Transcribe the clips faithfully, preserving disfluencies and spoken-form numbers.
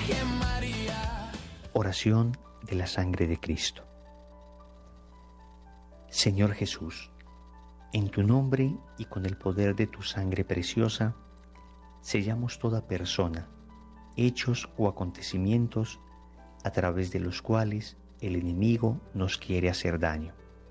Oración de la sangre de Cristo. Señor Jesús, en tu nombre y con el poder de tu sangre preciosa, sellamos toda persona, hechos o acontecimientos a través de los cuales el enemigo nos quiere hacer daño.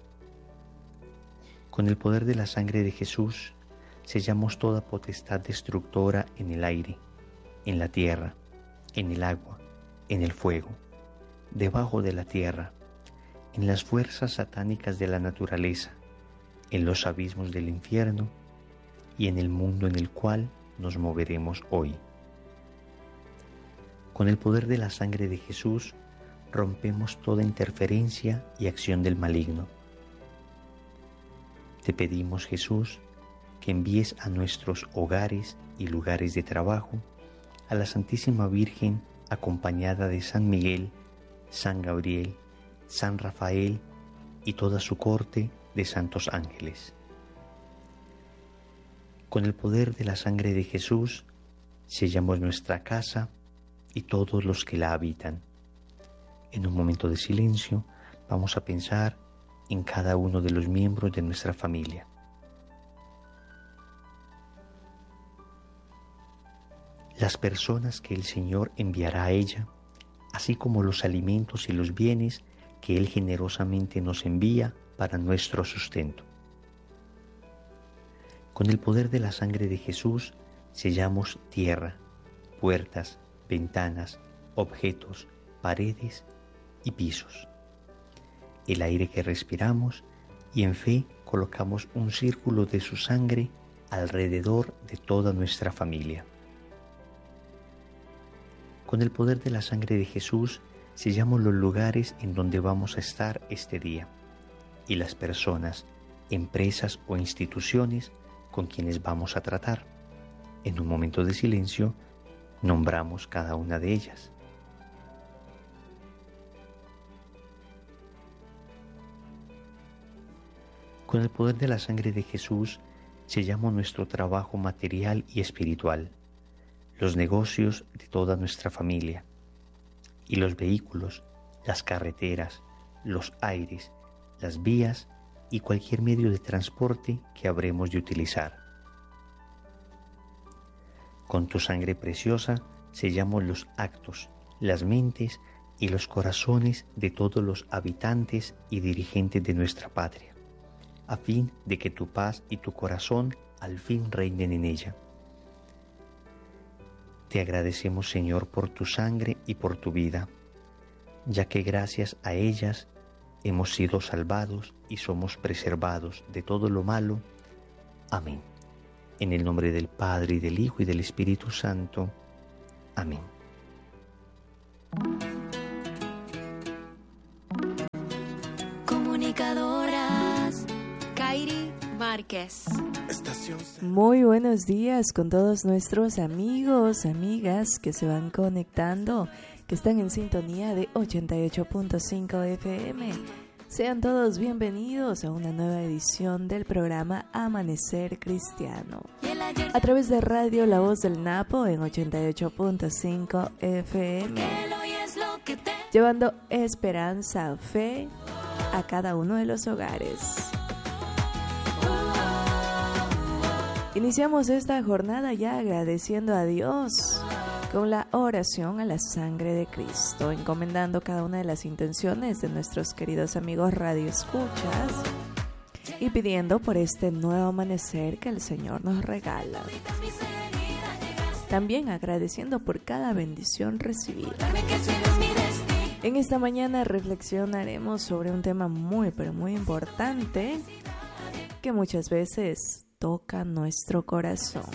Con el poder de la sangre de Jesús, sellamos toda potestad destructora en el aire, en la tierra, en el agua, en el fuego, debajo de la tierra, en las fuerzas satánicas de la naturaleza, en los abismos del infierno y en el mundo en el cual nos moveremos hoy. Con el poder de la sangre de Jesús, rompemos toda interferencia y acción del maligno. Te pedimos, Jesús, que envíes a nuestros hogares y lugares de trabajo a la Santísima Virgen acompañada de San Miguel, San Gabriel, San Rafael y toda su corte de santos ángeles. Con el poder de la sangre de Jesús, sellamos nuestra casa y todos los que la habitan. En un momento de silencio, vamos a pensar en cada uno de los miembros de nuestra familia. Las personas que el Señor enviará a ella, así como los alimentos y los bienes que Él generosamente nos envía para nuestro sustento. Con el poder de la sangre de Jesús, sellamos tierra, puertas, ventanas, objetos, paredes y pisos, el aire que respiramos, y en fe colocamos un círculo de su sangre alrededor de toda nuestra familia. Con el poder de la sangre de Jesús, sellamos los lugares en donde vamos a estar este día y las personas, empresas o instituciones con quienes vamos a tratar. En un momento de silencio, nombramos cada una de ellas. Con el poder de la sangre de Jesús, sellamos nuestro trabajo material y espiritual, los negocios de toda nuestra familia y los vehículos, las carreteras, los aires, las vías y cualquier medio de transporte que habremos de utilizar. Con tu sangre preciosa sellamos los actos, las mentes y los corazones de todos los habitantes y dirigentes de nuestra patria, a fin de que tu paz y tu corazón al fin reinen en ella. Te agradecemos, Señor, por tu sangre y por tu vida, ya que gracias a ellas hemos sido salvados y somos preservados de todo lo malo. Amén. En el nombre del Padre, y del Hijo, y del Espíritu Santo. Amén. Comunicadoras Kairi Márquez. Muy buenos días con todos nuestros amigos, amigas que se van conectando, que están en sintonía de ochenta y ocho punto cinco F M. Sean todos bienvenidos a una nueva edición del programa Amanecer Cristiano, a través de Radio La Voz del Napo en ochenta y ocho punto cinco F M, llevando esperanza, fe a cada uno de los hogares. Iniciamos esta jornada ya agradeciendo a Dios con la oración a la sangre de Cristo, encomendando cada una de las intenciones de nuestros queridos amigos radioescuchas y pidiendo por este nuevo amanecer que el Señor nos regala. También agradeciendo por cada bendición recibida. En esta mañana reflexionaremos sobre un tema muy pero muy importante que muchas veces toca nuestro corazón.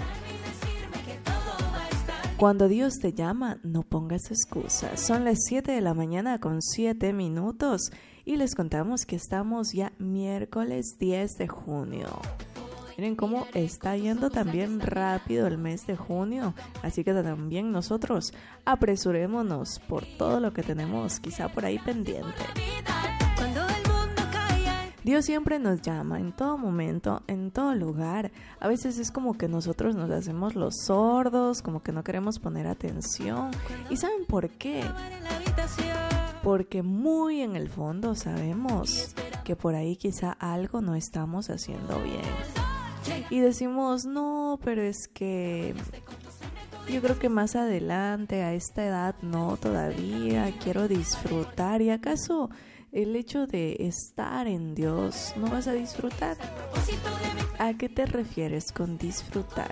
Cuando Dios te llama, no pongas excusas. Son las siete de la mañana con siete minutos y les contamos que estamos ya miércoles diez de junio. Miren cómo está yendo también rápido el mes de junio, así que también nosotros apresurémonos por todo lo que tenemos quizá por ahí pendiente. Dios siempre nos llama en todo momento, en todo lugar. A veces es como que nosotros nos hacemos los sordos, como que no queremos poner atención. ¿Y saben por qué? Porque muy en el fondo sabemos que por ahí quizá algo no estamos haciendo bien. Y decimos, no, pero es que yo creo que más adelante, a esta edad, no, todavía quiero disfrutar. ¿Y acaso el hecho de estar en Dios no vas a disfrutar? ¿A qué te refieres con disfrutar?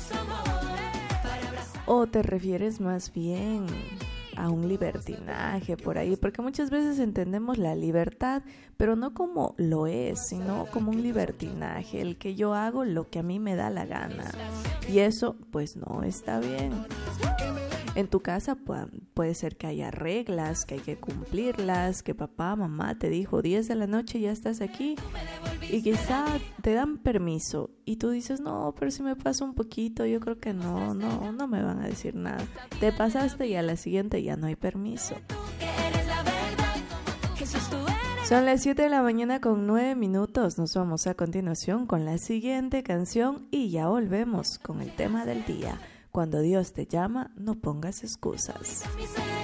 ¿O te refieres más bien a un libertinaje por ahí? Porque muchas veces entendemos la libertad, pero no como lo es, sino como un libertinaje, el que yo hago lo que a mí me da la gana. Y eso, pues no está bien. En tu casa pu- puede ser que haya reglas, que hay que cumplirlas, que papá, mamá te dijo diez de la noche ya estás aquí. Y quizá te dan permiso y tú dices, no, pero si me paso un poquito, yo creo que no, no, no me van a decir nada. Te pasaste y a la siguiente ya no hay permiso. Son las siete de la mañana con nueve minutos. Nos vamos a continuación con la siguiente canción y ya volvemos con el tema del día. Cuando Dios te llama, no pongas excusas.